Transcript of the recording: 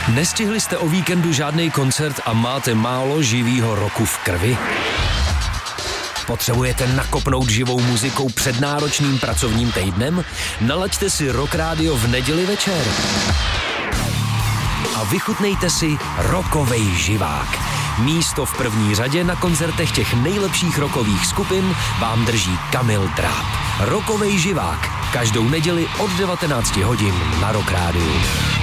Nestihli jste o víkendu žádný koncert a máte málo živýho roku v krvi? Potřebujete nakopnout živou muzikou před náročným pracovním týdnem? Nalaďte si Rock Radio v neděli večer. A vychutnejte si rockovej živák. Místo v první řadě na koncertech těch nejlepších rockových skupin vám drží Kamil Dráb. Rockovej živák. Každou neděli od 19 hodin na Rock Radio.